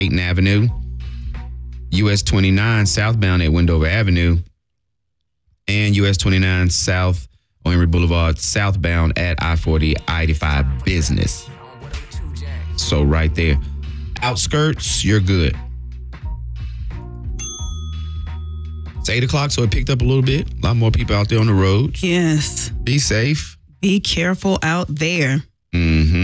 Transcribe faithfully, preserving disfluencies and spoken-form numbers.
Dayton Avenue. U S twenty-nine southbound at Wendover Avenue. And U S twenty-nine South on Emory Boulevard southbound at I forty, I eighty-five Business. So right there. Outskirts, you're good. It's eight o'clock, so it picked up a little bit. A lot more people out there on the roads. Yes. Be safe. Be careful out there. Mm-hmm.